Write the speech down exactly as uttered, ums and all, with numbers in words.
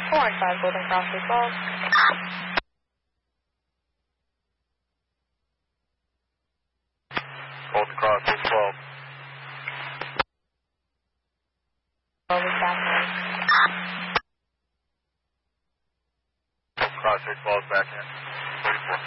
four one five Golden Cross three twelve. Golden Cross three twelve. Golden Cross Golden Cross three twelve is back in. thirty-four.